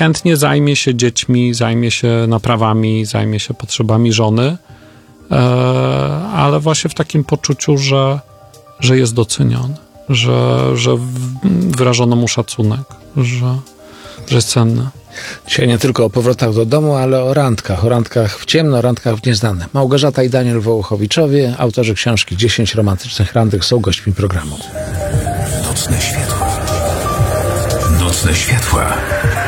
chętnie zajmie się dziećmi, zajmie się naprawami, zajmie się potrzebami żony, ale właśnie w takim poczuciu, że jest doceniony, że wyrażono mu szacunek, że jest cenny. Dzisiaj nie tylko o powrotach do domu, ale o randkach w ciemno, o randkach w nieznane. Małgorzata i Daniel Wołochowiczowie, autorzy książki 10 romantycznych randek, są gośćmi programu. Nocne światła. Nocne światła.